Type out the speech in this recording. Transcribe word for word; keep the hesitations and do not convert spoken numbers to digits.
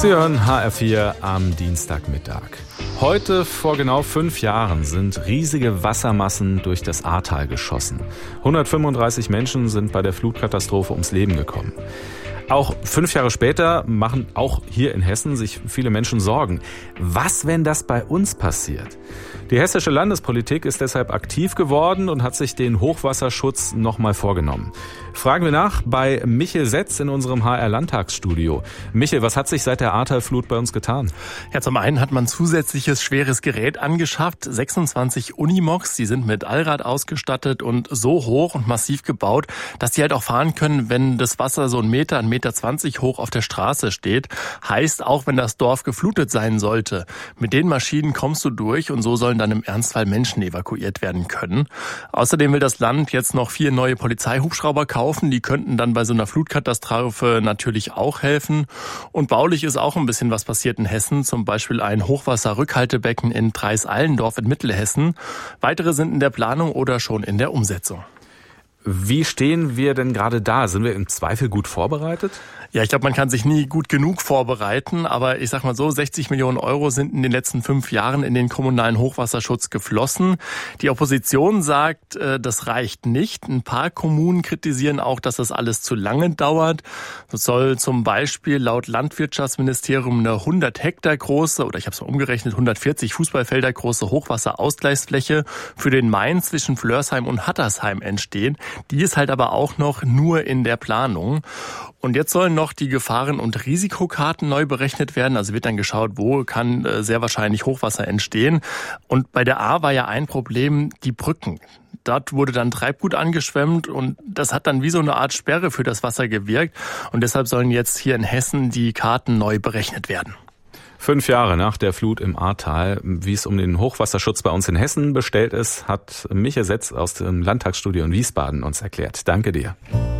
Sie hören H R vier am Dienstagmittag. Heute vor genau fünf Jahren sind riesige Wassermassen durch das Ahrtal geschossen. hundertfünfunddreißig Menschen sind bei der Flutkatastrophe ums Leben gekommen. Auch fünf Jahre später machen auch hier in Hessen sich viele Menschen Sorgen. Was, wenn das bei uns passiert? Die hessische Landespolitik ist deshalb aktiv geworden und hat sich den Hochwasserschutz nochmal vorgenommen. Fragen wir nach bei Michel Setz in unserem H R-Landtagsstudio. Michel, was hat sich seit der Ahrtalflut bei uns getan? Ja, zum einen hat man zusätzliches schweres Gerät angeschafft, sechsundzwanzig Unimogs, die sind mit Allrad ausgestattet und so hoch und massiv gebaut, dass die halt auch fahren können, wenn das Wasser so einen Meter, einen Meter zwanzig hoch auf der Straße steht. Heißt, auch wenn das Dorf geflutet sein sollte, mit den Maschinen kommst du durch und so sollen dann im Ernstfall Menschen evakuiert werden können. Außerdem will das Land jetzt noch vier neue Polizeihubschrauber kaufen. Die könnten dann bei so einer Flutkatastrophe natürlich auch helfen. Und baulich ist auch ein bisschen was passiert in Hessen. Zum Beispiel ein Hochwasserrückhaltebecken in Treis-Allendorf in Mittelhessen. Weitere sind in der Planung oder schon in der Umsetzung. Wie stehen wir denn gerade da? Sind wir im Zweifel gut vorbereitet? Ja, ich glaube, man kann sich nie gut genug vorbereiten, aber ich sag mal so, sechzig Millionen Euro sind in den letzten fünf Jahren in den kommunalen Hochwasserschutz geflossen. Die Opposition sagt, das reicht nicht. Ein paar Kommunen kritisieren auch, dass das alles zu lange dauert. Es soll zum Beispiel laut Landwirtschaftsministerium eine hundert Hektar große, oder ich habe es mal umgerechnet, hundertvierzig Fußballfelder große Hochwasserausgleichsfläche für den Main zwischen Flörsheim und Hattersheim entstehen. Die ist halt aber auch noch nur in der Planung. Und jetzt sollen noch die Gefahren- und Risikokarten neu berechnet werden. Also wird dann geschaut, wo kann äh, sehr wahrscheinlich Hochwasser entstehen. Und bei der Ahr war ja ein Problem die Brücken. Dort wurde dann Treibgut angeschwemmt und das hat dann wie so eine Art Sperre für das Wasser gewirkt. Und deshalb sollen jetzt hier in Hessen die Karten neu berechnet werden. Fünf Jahre nach der Flut im Ahrtal, wie es um den Hochwasserschutz bei uns in Hessen bestellt ist, hat Michel Setz aus dem Landtagsstudio in Wiesbaden uns erklärt. Danke dir.